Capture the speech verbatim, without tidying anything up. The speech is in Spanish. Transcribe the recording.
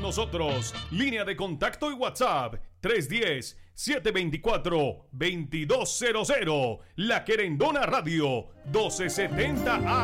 nosotros. Línea de contacto y WhatsApp tres uno cero, siete dos cuatro, dos dos cero cero. La Querendona Radio doce setenta A